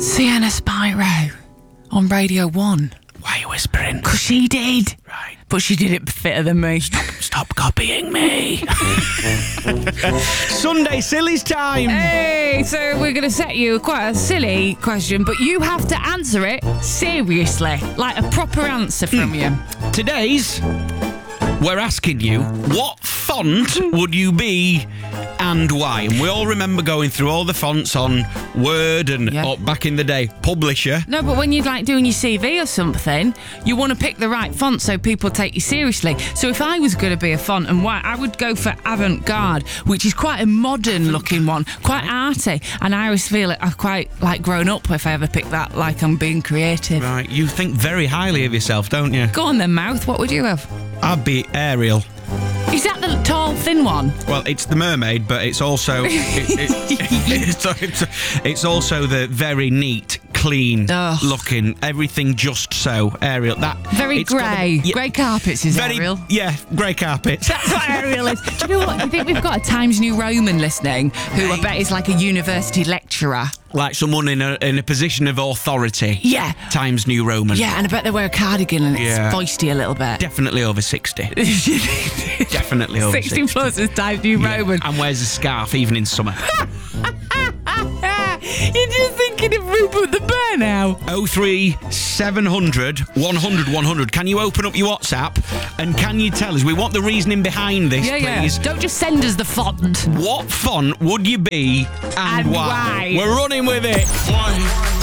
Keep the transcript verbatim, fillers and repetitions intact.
Sienna Spyro on Radio one. Why are you whispering? Because she did. Right. But she did it fitter than me. Stop, stop copying me. Sunday Sillies time. Hey, so we're going to set you quite a silly question, but you have to answer it seriously. Like a proper answer from you. Today's, we're asking you, what font would you be and why? And we all remember going through all the fonts on Word and Yeah. or back in the day, Publisher. No, but when you're like doing your C V or something, you want to pick the right font so people take you seriously. So if I was going to be a font and why, I would go for Avant-Garde, which is quite a modern looking one, quite arty. And I always feel like I've quite like grown up if I ever pick that, like I'm being creative. Right, you think very highly of yourself, don't you? Go on then, Mouth, what would you have? I'd be Ariel. Is that the tall, thin one? Well, it's the mermaid, but it's also it, it, it's, it's, it's also the very neat, clean Ugh. looking, everything just so Ariel. That Very it's gotta grey. be- yeah, Grey carpets is very, Ariel. Yeah, grey carpets. That's what Ariel is. Do you know what? Do you think we've got a Times New Roman listening who I bet is like a university lecturer? Like someone in a in a position of authority. Yeah. Times New Roman. Yeah, and I bet they wear a cardigan and it's Yeah. feisty a little bit. Definitely over sixty. Definitely over sixty sixty. plus is Times New Yeah. Roman. And wears a scarf even in summer. You're just thinking of Rupert the Bear now. oh three seven hundred one hundred one hundred. Can you open up your WhatsApp and can you tell us? We want the reasoning behind this, Yeah, yeah. please. Don't just send us the font. What font would you be and, And why? We're running with it. Why?